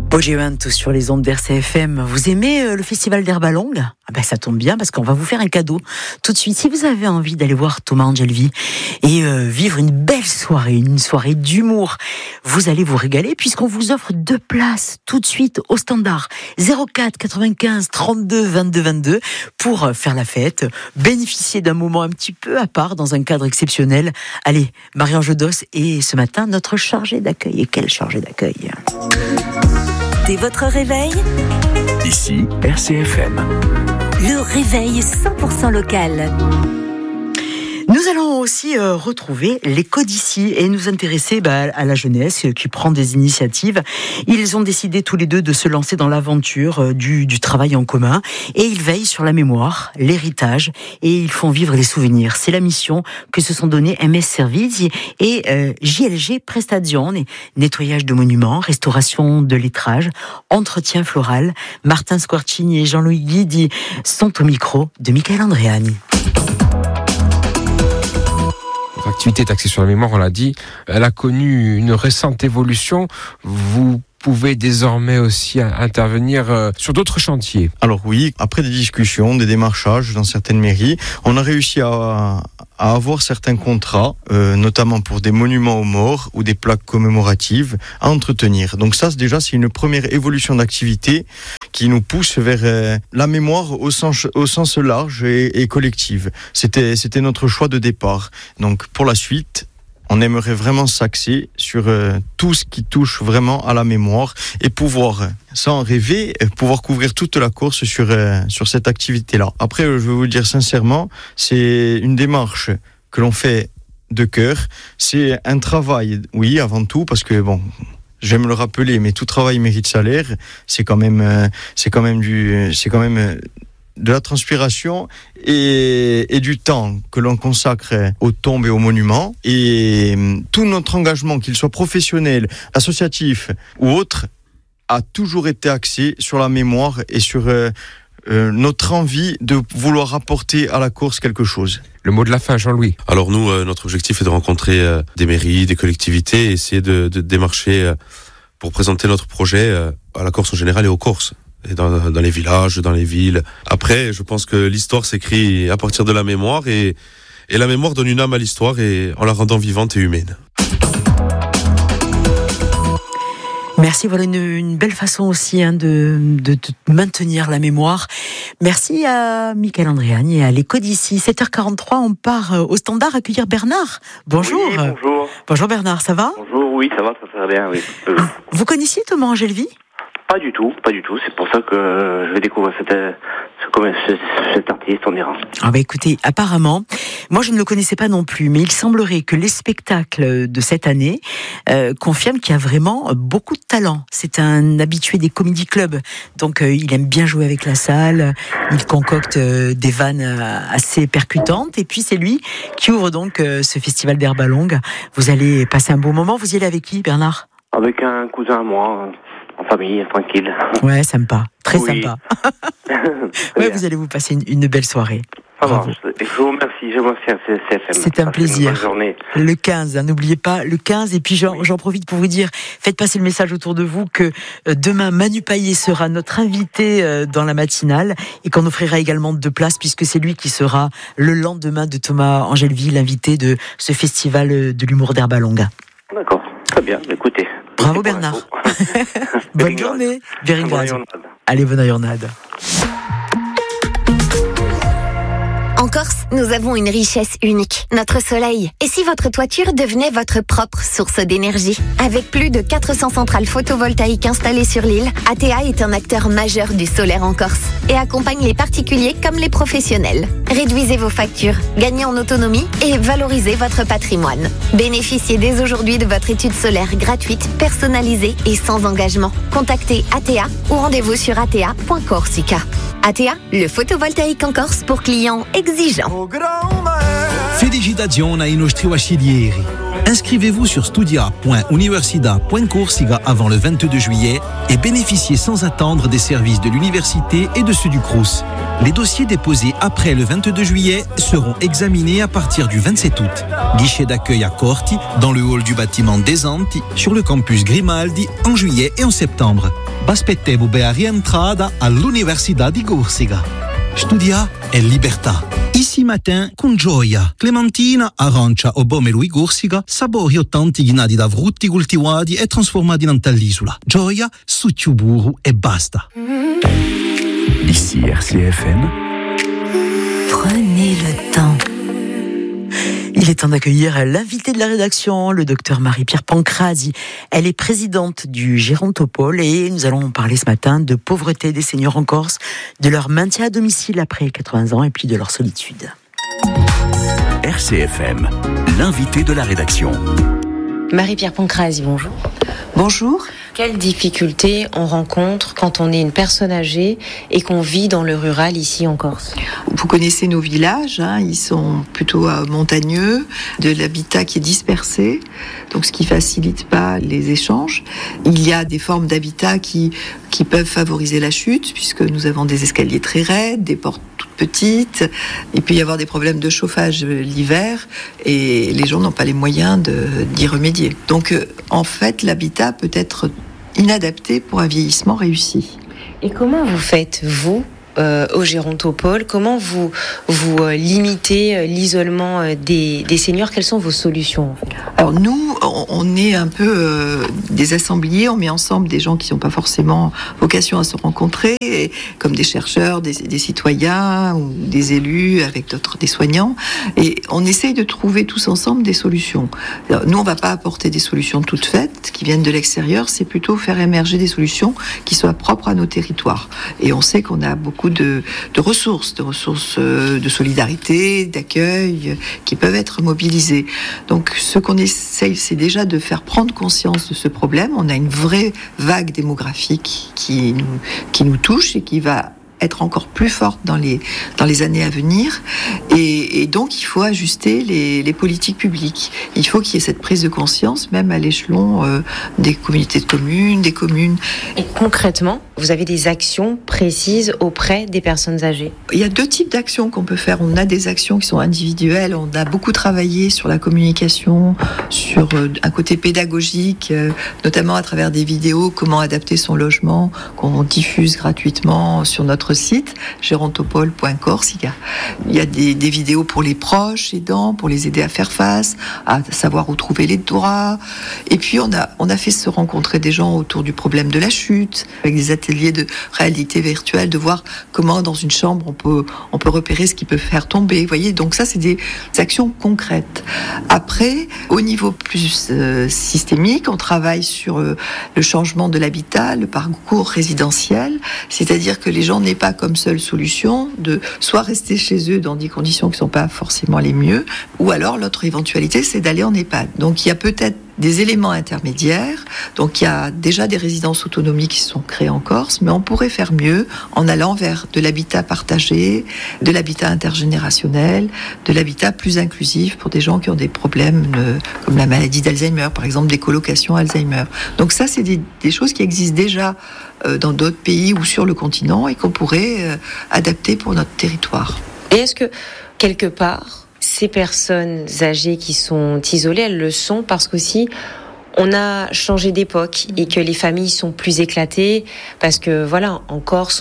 Poggio sur les ondes d'RCFM. Vous aimez le festival d'Herba Longue ? Ça tombe bien parce qu'on va vous faire un cadeau tout de suite. Si vous avez envie d'aller voir Thomas Angelvi et vivre une belle soirée, une soirée d'humour, vous allez vous régaler puisqu'on vous offre 2 places tout de suite au standard 04 95 32 22 22 pour faire la fête, bénéficier d'un moment un petit peu à part dans un cadre exceptionnel. Allez, Marie-Ange Dos est ce matin notre chargée d'accueil. Et quelle chargée d'accueil ? Dès votre réveil, ici RCFM. Le réveil 100% local. Nous allons aussi retrouver les Codici et nous intéresser à la jeunesse qui prend des initiatives. Ils ont décidé tous les deux de se lancer dans l'aventure du travail en commun et ils veillent sur la mémoire, l'héritage et ils font vivre les souvenirs. C'est la mission que se sont donnés MS Servizi et JLG Prestazione, nettoyage de monuments, restauration de lettrage, entretien floral. Martin Squarcini et Jean-Louis Guidi sont au micro de Michael Andréani. Notre activité est axée sur la mémoire, on l'a dit. Elle a connu une récente évolution. Vous pouvez désormais aussi intervenir sur d'autres chantiers. Alors oui, après des discussions, des démarchages dans certaines mairies, on a réussi à avoir certains contrats, notamment pour des monuments aux morts ou des plaques commémoratives à entretenir. Donc ça, c'est une première évolution d'activité qui nous pousse vers la mémoire au sens large et collective. C'était notre choix de départ. Donc pour la suite, on aimerait vraiment s'axer sur tout ce qui touche vraiment à la mémoire et pouvoir, sans rêver, pouvoir couvrir toute la Corse sur cette activité-là. Après, je vais vous le dire sincèrement, c'est une démarche que l'on fait de cœur. C'est un travail, oui, avant tout, parce que j'aime le rappeler, mais tout travail mérite salaire. C'est quand même de la transpiration et du temps que l'on consacre aux tombes et aux monuments. Et tout notre engagement, qu'il soit professionnel, associatif ou autre, a toujours été axé sur la mémoire et sur notre envie de vouloir apporter à la Corse quelque chose. Le mot de la fin, Jean-Louis. Alors nous, notre objectif est de rencontrer des mairies, des collectivités, et essayer de démarcher pour présenter notre projet à la Corse en général et aux Corses. Et dans les villages, dans les villes. Après, je pense que l'histoire s'écrit à partir de la mémoire et la mémoire donne une âme à l'histoire et en la rendant vivante et humaine. Merci, voilà une belle façon aussi de maintenir la mémoire. Merci à Michael Andréani et à l'écho d'ici. 7h43, on part au standard accueillir Bernard. Bonjour. Oui, bonjour. Bonjour Bernard, ça va ? Bonjour, oui, ça va bien, oui. Vous connaissiez Thomas Angelvi ? Pas du tout. C'est pour ça que je vais découvrir cet artiste, on dira. Écoutez, apparemment, moi je ne le connaissais pas non plus, mais il semblerait que les spectacles de cette année confirment qu'il y a vraiment beaucoup de talent. C'est un habitué des comedy clubs, donc il aime bien jouer avec la salle, il concocte des vannes assez percutantes, et puis c'est lui qui ouvre donc ce festival d'Herba Longue. Vous allez passer un beau moment, vous y allez avec qui, Bernard ? Avec un cousin à moi, en famille, tranquille. Ouais, sympa, très oui. Sympa. Ouais, vous allez vous passer une belle soirée. Bravo. Je vous remercie CFM. C'est un plaisir. Une bonne journée. Le 15, n'oubliez pas, le 15. Et puis j'en profite pour vous dire, faites passer le message autour de vous que demain, Manu Payet sera notre invité dans la matinale et qu'on offrira également 2 places puisque c'est lui qui sera le lendemain de Thomas Angelvi, l'invité de ce festival de l'humour d'Herba Longue. D'accord, très bien, écoutez. Bravo Bernard. Bonne journée. Allez, bonne ayornade. En Corse, nous avons une richesse unique, notre soleil. Et si votre toiture devenait votre propre source d'énergie ? Avec plus de 400 centrales photovoltaïques installées sur l'île, ATEA est un acteur majeur du solaire en Corse et accompagne les particuliers comme les professionnels. Réduisez vos factures, gagnez en autonomie et valorisez votre patrimoine. Bénéficiez dès aujourd'hui de votre étude solaire gratuite, personnalisée et sans engagement. Contactez ATEA ou rendez-vous sur atea.corsica. ATEA, le photovoltaïque en Corse pour clients exigeants. Felicitazioni ai nostri bachelieri. Inscrivez-vous sur studia.universidad.corsica avant le 22 juillet et bénéficiez sans attendre des services de l'université et de ceux du Crous. Les dossiers déposés après le 22 juillet seront examinés à partir du 27 août. Guichet d'accueil à Corti, dans le hall du bâtiment des Anti, sur le campus Grimaldi, en juillet et en septembre. Baspettevo a rientrada all'Università di Corsica. Studia e libertà. Ici matin, con gioia, clementina, arancia o pomelo di Corsica, sapori o tanti ghinati da frutti coltivati e trasformati in all'isola. Gioia, succio burro e basta. Ici RCFM. Prenez le temps. Il est temps d'accueillir l'invité de la rédaction, le docteur Marie-Pierre Pancrazi. Elle est présidente du Gérontopole et nous allons parler ce matin de pauvreté des seniors en Corse, de leur maintien à domicile après 80 ans et puis de leur solitude. RCFM, l'invité de la rédaction. Marie-Pierre Pancrazi, bonjour. Bonjour. Quelles difficultés on rencontre quand on est une personne âgée et qu'on vit dans le rural ici en Corse? Vous connaissez nos villages, ils sont plutôt montagneux, de l'habitat qui est dispersé, donc ce qui facilite pas les échanges. Il y a des formes d'habitat qui peuvent favoriser la chute, puisque nous avons des escaliers très raides, des portes toutes petites. Il peut y avoir des problèmes de chauffage l'hiver et les gens n'ont pas les moyens d'y remédier. Donc en fait, l'habitat peut être inadapté pour un vieillissement réussi. Et comment vous faites, vous, au Gérontopole, comment vous limitez l'isolement des seniors? Quelles sont vos solutions en fait? Alors nous, on est un peu des assembliers, on met ensemble des gens qui n'ont pas forcément vocation à se rencontrer, comme des chercheurs, des citoyens ou des élus avec des soignants, et on essaye de trouver tous ensemble des solutions. Alors, nous, on ne va pas apporter des solutions toutes faites, qui viennent de l'extérieur, c'est plutôt faire émerger des solutions qui soient propres à nos territoires. Et on sait qu'on a beaucoup de ressources de solidarité, d'accueil, qui peuvent être mobilisées. Donc ce qu'on essaye, c'est déjà de faire prendre conscience de ce problème. On a une vraie vague démographique qui nous touche et qui va être encore plus forte dans les années à venir, et donc il faut ajuster les politiques publiques. Il faut qu'il y ait cette prise de conscience, même à l'échelon des communautés de communes, des communes. Et concrètement, vous avez des actions précises auprès des personnes âgées? Il y a deux types d'actions qu'on peut faire. On a des actions qui sont individuelles, on a beaucoup travaillé sur la communication, sur un côté pédagogique, notamment à travers des vidéos, comment adapter son logement, qu'on diffuse gratuitement sur notre site gérontopole.corsica. Il y a des vidéos pour les proches aidants, pour les aider à faire face, à savoir où trouver les droits. Et puis on a fait se rencontrer des gens autour du problème de la chute, avec des ateliers de réalité virtuelle, de voir comment dans une chambre on peut repérer ce qui peut faire tomber. Vous voyez, donc ça c'est des actions concrètes. Après, au niveau plus systémique, on travaille sur le changement de l'habitat, le parcours résidentiel, c'est-à-dire que les gens n'aient pas comme seule solution de soit rester chez eux dans des conditions qui ne sont pas forcément les mieux, ou alors l'autre éventualité c'est d'aller en EHPAD. Donc il y a peut-être des éléments intermédiaires, donc il y a déjà des résidences autonomie qui sont créées en Corse, mais on pourrait faire mieux en allant vers de l'habitat partagé, de l'habitat intergénérationnel, de l'habitat plus inclusif pour des gens qui ont des problèmes comme la maladie d'Alzheimer, par exemple des colocations Alzheimer. Donc ça c'est des choses qui existent déjà dans d'autres pays ou sur le continent et qu'on pourrait adapter pour notre territoire. Et est-ce que, quelque part, ces personnes âgées qui sont isolées, elles le sont parce qu'aussi on a changé d'époque et que les familles sont plus éclatées parce que voilà, en Corse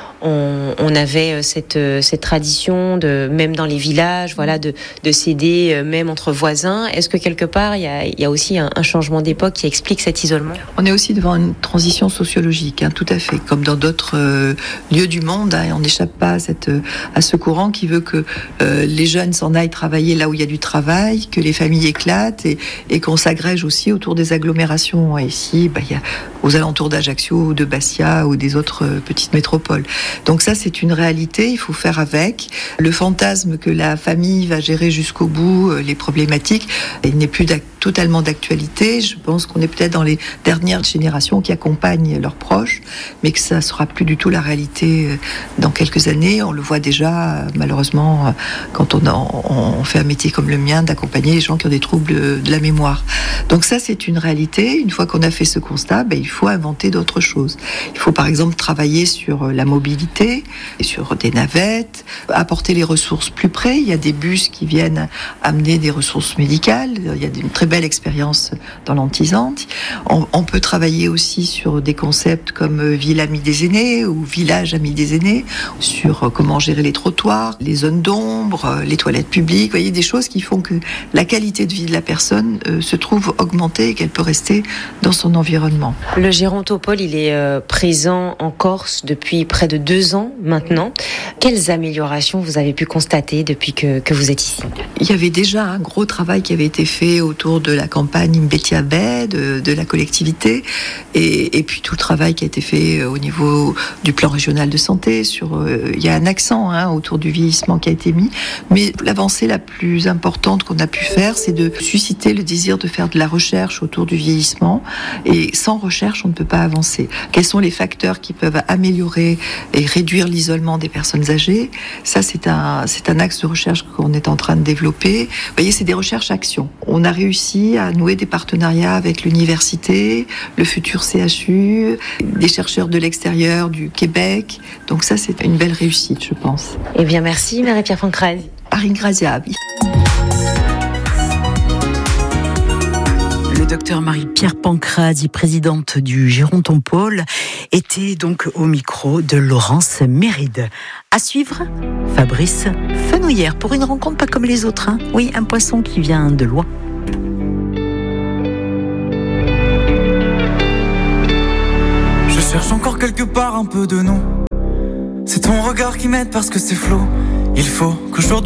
on avait cette tradition de, même dans les villages, voilà, de s'aider même entre voisins. Est-ce que quelque part il y a aussi un changement d'époque qui explique cet isolement? On est aussi devant une transition sociologique, tout à fait, comme dans d'autres lieux du monde. On n'échappe pas à ce courant qui veut que les jeunes s'en aillent travailler là où il y a du travail, que les familles éclatent et qu'on s'agrège aussi autour des agglomérations. Et ici, il y a aux alentours d'Ajaccio ou de Bastia ou des autres petites métropoles. Donc ça, c'est une réalité, il faut faire avec. Le fantasme que la famille va gérer jusqu'au bout les problématiques, il n'est plus totalement d'actualité. Je pense qu'on est peut-être dans les dernières générations qui accompagnent leurs proches, mais que ça sera plus du tout la réalité dans quelques années. On le voit déjà, malheureusement, quand on fait un métier comme le mien, d'accompagner les gens qui ont des troubles de la mémoire. Donc ça, c'est une réalité. Une fois qu'on a fait ce constat, il faut inventer d'autres choses. Il faut par exemple travailler sur la mobilité, et sur des navettes, apporter les ressources plus près. Il y a des bus qui viennent amener des ressources médicales. Il y a une très belle expérience dans l'Antisante. On peut travailler aussi sur des concepts comme ville amie des aînés ou village ami des aînés, sur comment gérer les trottoirs, les zones d'ombre, les toilettes publiques. Vous voyez, des choses qui font que la qualité de vie de la personne se trouve augmentée et qu'elle peut rester dans son environnement. Le Gérontopole, il est présent en Corse depuis près de 2 ans maintenant. Quelles améliorations vous avez pu constater depuis que vous êtes ici ? Il y avait déjà un gros travail qui avait été fait autour de la campagne Mbetia Bay, de la collectivité, et puis tout le travail qui a été fait au niveau du plan régional de santé. Il y a un accent autour du vieillissement qui a été mis, mais l'avancée la plus importante qu'on a pu faire, c'est de susciter le désir de faire de la recherche autour du vieillissement, et sans recherche, on ne peut pas avancer. Quels sont les facteurs qui peuvent améliorer et réduire l'isolement des personnes âgées ? Ça, c'est un axe de recherche qu'on est en train de développer. Vous voyez, c'est des recherches-actions. On a réussi à nouer des partenariats avec l'université, le futur CHU, des chercheurs de l'extérieur, du Québec. Donc ça, c'est une belle réussite, je pense. Eh bien, merci Marie-Pierre Pancrazi. Ringraziabi. Le docteur Marie-Pierre Pancrazi, présidente du Gérontopole, était donc au micro de Laurence Méride. À suivre, Fabrice Fenouillère pour une rencontre pas comme les autres. Oui, un poisson qui vient de loin. Je cherche encore quelque part un peu de nous. C'est ton regard qui m'aide parce que c'est flou. Il faut qu'aujourd'hui